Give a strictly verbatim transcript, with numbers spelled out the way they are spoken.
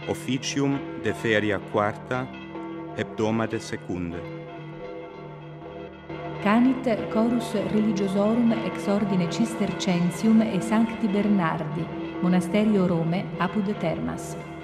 officium de feria quarta, hebdomade secunde. Canit chorus religiosorum ex ordine Cistercensium e Sancti Bernardi, monasterio Rome, apud Termas.